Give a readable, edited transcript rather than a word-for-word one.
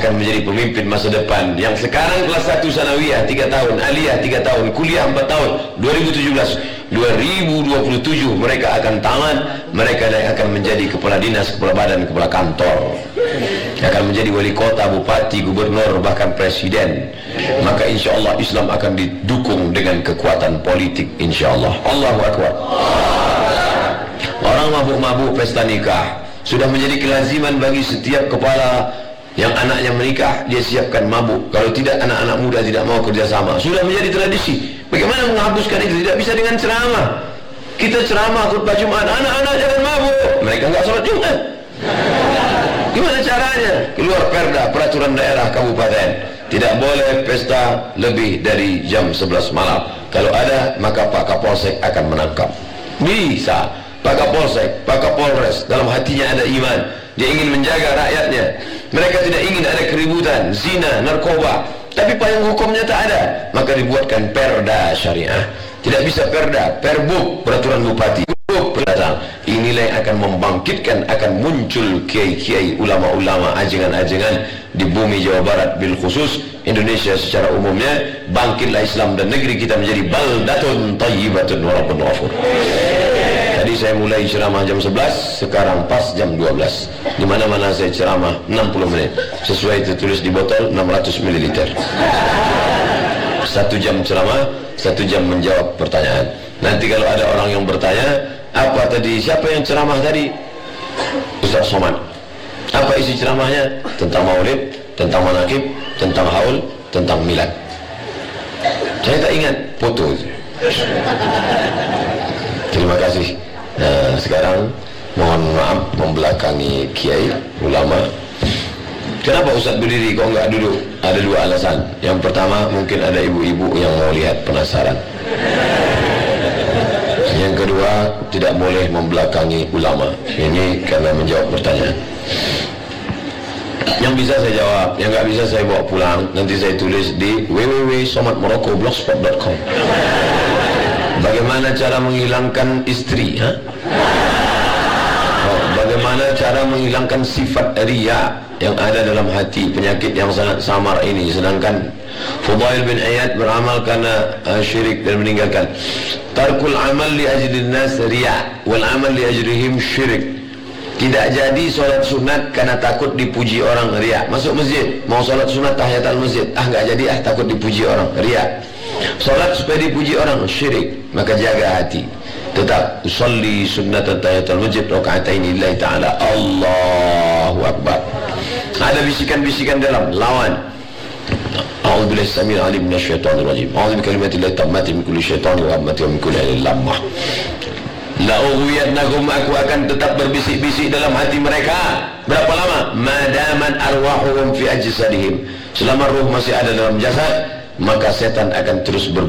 akan menjadi pemimpin masa depan. Yang sekarang kelas 1 sanawiyah 3 tahun, aliyah 3 tahun, kuliah 4 tahun. 2027 mereka akan tamat. Mereka akan menjadi kepala dinas, kepala badan, kepala kantor, akan menjadi wali kota, bupati, gubernur, bahkan presiden. Maka insya Allah Islam akan didukung dengan kekuatan politik, insya Allah. Allahu Akbar. Orang mabuk-mabuk pesta nikah sudah menjadi kelaziman bagi setiap kepala yang anaknya menikah, dia siapkan mabuk. Kalau tidak, anak-anak muda tidak mau kerjasama. Sudah menjadi tradisi. Bagaimana menghapuskan itu? Tidak bisa dengan ceramah. Kita ceramah khutbah Jumat, anak-anak jangan mabuk, mereka enggak sholat Jumat. Gimana caranya? Keluar perda, peraturan daerah kabupaten, tidak boleh pesta lebih dari jam 11 malam. Kalau ada, maka Pak Kapolsek akan menangkap. Bisa. Pak Kapolsek, Pak Kapolres, dalam hatinya ada iman. Dia ingin menjaga rakyatnya. Mereka tidak ingin ada keributan, zina, narkoba. Tapi payung hukumnya tak ada. Maka dibuatkan perda syariah. Tidak bisa perda, perbuk, peraturan bupati. Datang. Inilah yang akan membangkitkan, akan muncul kiai-kiai, ulama-ulama, ajengan-ajengan di bumi Jawa Barat bil khusus, Indonesia secara umumnya. Bangkitlah Islam dan negeri kita menjadi baldatun thayyibatun wa rabbun ghafur. Tadi saya mulai ceramah jam 11, sekarang pas jam 12. Di mana-mana saya ceramah 60 menit. Sesuai tertulis di botol 600 ml. 1 jam ceramah, 1 jam menjawab pertanyaan. Nanti kalau ada orang yang bertanya, apa tadi, siapa yang ceramah tadi? Ustaz Somad. Apa isi ceramahnya? Tentang maulid, tentang manaqib, tentang haul, tentang milad. Saya tak ingat, foto. Terima kasih. Nah, sekarang mohon maaf membelakangi kiai, ulama. Kenapa Ustaz berdiri kok enggak duduk? Ada 2 alasan. Yang pertama, mungkin ada ibu-ibu yang mau lihat, penasaran. Yang kedua, tidak boleh membelakangi ulama. Ini karena menjawab pertanyaan. Yang bisa saya jawab, yang nggak bisa saya bawa pulang. Nanti saya tulis di www.somatmorocco.blogspot.com. Bagaimana cara menghilangkan istri? Bagaimana cara menghilangkan sifat riya yang ada dalam hati, penyakit yang sangat samar ini. Sedangkan Fudail bin Iyad beramal karena syirik dan meninggalkan. Tarkul amal li ajlin nas riya wal amal li ajrihim syirik. Tidak jadi solat sunat karena takut dipuji orang, riya. Masuk masjid, mau solat sunat tahiyatul masjid, enggak jadi, takut dipuji orang, riya. Solat supaya dipuji orang, syirik. Maka jaga hati. Tetap usolli sunnatan tahiyatul masjid raka'ataini lillahi ta'ala. Allahu Akbar. Ada bisikan-bisikan dalam, lawan. A'udzubillahi samil alim minasyaitonir rajim. A'udzu bikalimatillahi tammati min kulli syaitani wa hammati wa min kulli ainin lamah. La'ughwiyannahum, aku akan tetap berbisik-bisik dalam hati mereka. Berapa lama? Madaman arwahuhum fi ajsadihim. Selama ruh masih ada dalam jasad, maka setan akan terus